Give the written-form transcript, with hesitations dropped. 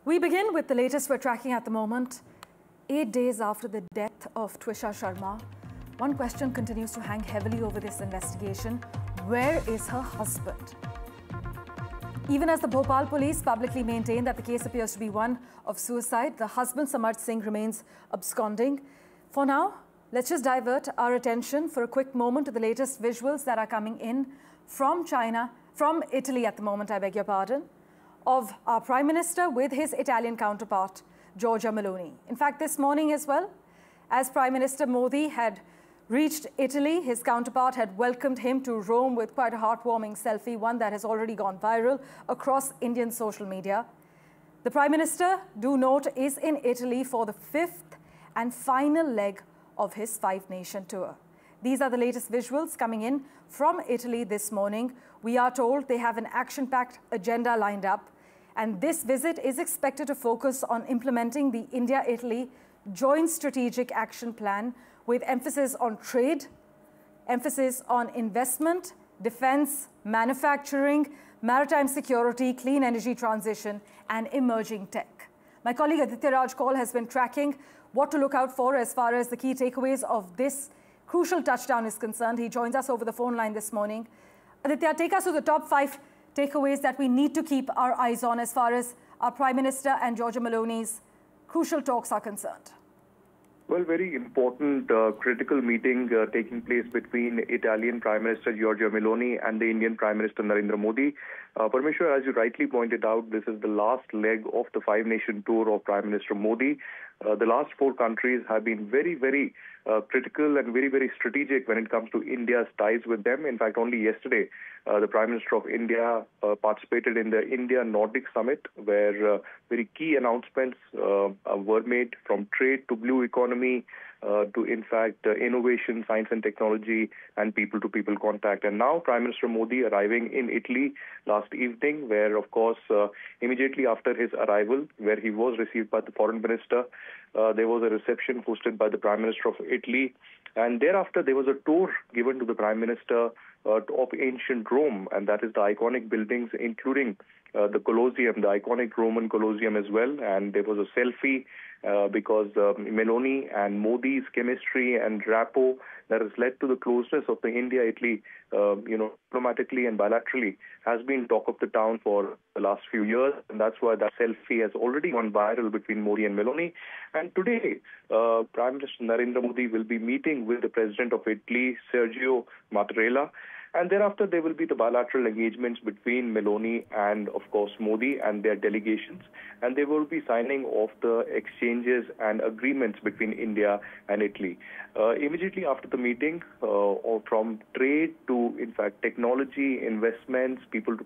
We begin with the latest we're tracking at the moment. 8 days after the death of Twisha Sharma, one question continues to hang heavily over this investigation. Where is her husband? Even as the Bhopal police publicly maintain that the case appears to be one of suicide, the husband Samarth Singh remains absconding. For now, let's just divert our attention for a quick moment to the latest visuals that are coming in from Italy at the moment, I beg your pardon, of our Prime Minister with his Italian counterpart, Giorgia Meloni. In fact, this morning as well, as Prime Minister Modi had reached Italy, his counterpart had welcomed him to Rome with quite a heartwarming selfie, one that has already gone viral across Indian social media. The Prime Minister, do note, is in Italy for the 5th and final leg of his five-nation tour. These are the latest visuals coming in from Italy this morning. We are told they have an action-packed agenda lined up, and this visit is expected to focus on implementing the India-Italy Joint Strategic Action Plan with emphasis on trade, emphasis on investment, defense, manufacturing, maritime security, clean energy transition, and emerging tech. My colleague Aditya Raj Kaul has been tracking what to look out for as far as the key takeaways of this crucial touchdown is concerned. He joins us over the phone line this morning. Aditya, take us to the top 5 takeaways that we need to keep our eyes on as far as our Prime Minister and Giorgia Meloni's crucial talks are concerned. Well, very important critical meeting taking place between Italian Prime Minister Giorgia Meloni and the Indian Prime Minister Narendra Modi. Parmeshwar, as you rightly pointed out, this is the last leg of the five-nation tour of Prime Minister Modi. The last 4 countries have been very critical and very strategic when it comes to India's ties with them. In fact, only yesterday, the Prime Minister of India participated in the India-Nordic Summit, where very key announcements were made, from trade to blue economy to, in fact, innovation, science and technology, and people-to-people contact. And now Prime Minister Modi arriving in Italy last evening, where, of course, immediately after his arrival, where he was received by the Foreign Minister, there was a reception hosted by the Prime Minister of Italy. And thereafter, there was a tour given to the Prime Minister of ancient Rome, and that is the iconic buildings, including the Colosseum, the iconic Roman Colosseum as well. And there was a selfie because Meloni and Modi's chemistry and rapport that has led to the closeness of the India-Italy, diplomatically and bilaterally, has been talk of the town for the last few years. And that's why that selfie has already gone viral between Modi and Meloni. And today, Prime Minister Narendra Modi will be meeting with the President of Italy, Sergio Mattarella. And thereafter, there will be the bilateral engagements between Meloni and, of course, Modi and their delegations. And they will be signing off the exchanges and agreements between India and Italy. Immediately after the meeting, from trade to, in fact, technology, investments, people-to-people